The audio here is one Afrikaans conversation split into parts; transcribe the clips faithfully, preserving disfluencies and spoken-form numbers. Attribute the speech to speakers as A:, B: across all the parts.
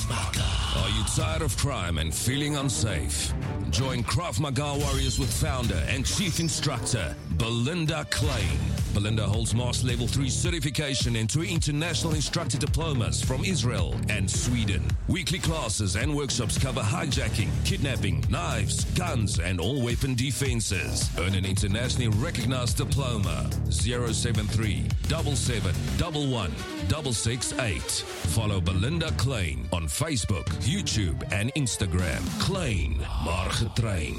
A: Krav Maga. Are you tired of crime and feeling unsafe? Join Krav Maga Warriors with founder and chief instructor Belinda Klein. Belinda holds Master Level three certification and two international instructor diplomas from Israel and Sweden. Weekly classes and workshops cover hijacking, kidnapping, knives, guns, and all weapon defenses. Earn an internationally recognized diploma. zero seven three, seven seven one one, six six eight. Follow Belinda Klein on Facebook, YouTube, and Instagram. Klein, maar getrain.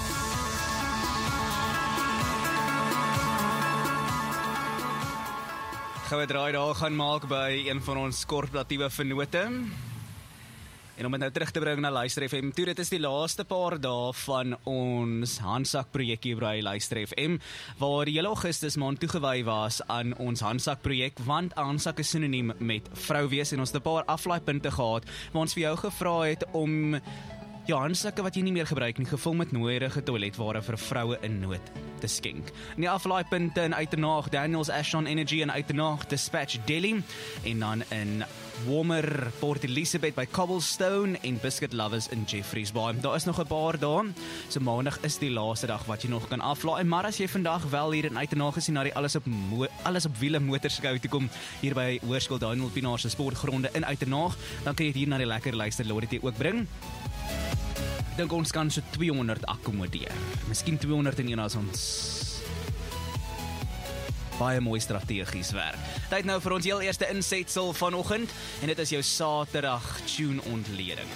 B: Gaan we draai daar gaan maak by een van ons korporatiewe vennote. En om het nou terug te bring na Luister F M toe, dit is die laaste paar dae van ons handsak projekkie by Luister F M, waar die hele Augustus maand toegewy was aan ons handsak projek, want handsak is synoniem met vrou wees, en ons het 'n paar aflaaipunte gehad, waar ons vir jou gevra het om ja, handsakke wat jy nie meer gebruik nie, gevul met nodige toiletware vir vroue in nood te skenk. In die aflaaipunte in Uiternaag, Daniels Ashton Energy in Uiternaag, Dispatch Delhi, en dan in Warmer Port Elizabeth by Cobblestone en Biscuit Lovers in Jeffreys Bay. Daar is nog 'n paar dae, so maandag is die laaste dag wat jy nog kan aflaai, maar as jy vandag wel hier in Uiternaag gesien na die alles op mo- alles op wiele motorskou toe kom, hier by Hoërskool Daniel Pienaar se sportgronde in Uiternaag, dan kan jy hier na die lekker luister Lority ook bring. Ek dink ons kan so tweehonderd akkommodeer. Miskien tweehonderd en een as ons baie mooi strategies werk. Tyd nou vir ons heel eerste insetsel vanoggend, en dit is jou Saterdag tune ontleding.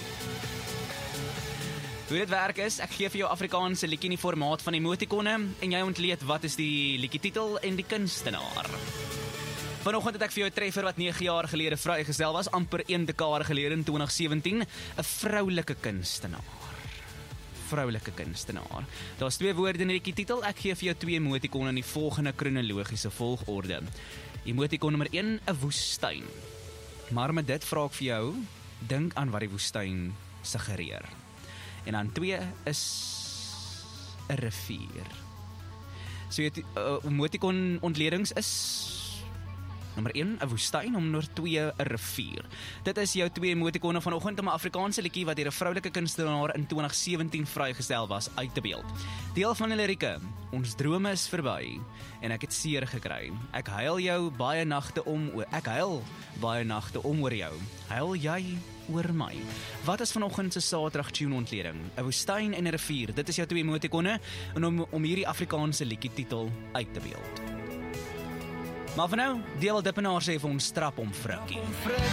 B: Hoe dit werk is, ek gee vir jou Afrikaanse liedjie in die formaat van emotikone, en jy ontleed wat is die liedjie titel en die kunstenaar. Vanoggend het ek vir jou 'n treffer wat nege jaar gelede vrygestel was, amper een dekade gelede in twintig sewentien, 'n vroulike kunstenaar. Vroulike kunstenaar. Daar's twee woorde in die titel, ek gee vir jou twee emotikone in die volgende kronologiese volgorde. Emotikon nommer een, 'n woestyn. Maar met dit vra ek vir jou, dink aan wat die woestyn suggereer. En dan twee is 'n rivier. So jy uh, emotikon ontledings is nommer een, 'n woestyn, om nommer twee, 'n rivier. Dit is jou twee emotikone vanoggend om 'n Afrikaanse liedjie wat deur 'n vroulike kunstenaar in twintig sewentien vrygestel was uit te beeld. Deel van die lirieke: ons drome is verby en ek het seer gekry. Ek huil jou baie nagte om oor ek huil baie nagte om oor jou. Huil jy oor my? Wat is vanoggend se Saterdag tune ontleding? 'n Woestyn en 'n rivier. Dit is jou twee emotikone en om om hierdie Afrikaanse liedjie titel uit te beeld. Maar vir nou, deel Dippenaar sê vir ons trap om vrou.